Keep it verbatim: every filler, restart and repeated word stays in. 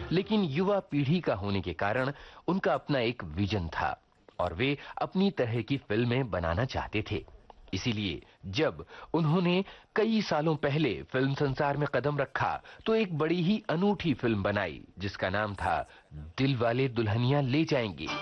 लेकिन युवा पीढ़ी का होने के कारण उनका अपना एक विजन था और वे अपनी तरह की फिल्में बनाना चाहते थे। इसीलिए जब उन्होंने कई सालों पहले फिल्म संसार में कदम रखा तो एक बड़ी ही अनूठी फिल्म बनाई जिसका नाम था दिलवाले दुल्हनिया ले जाएंगे।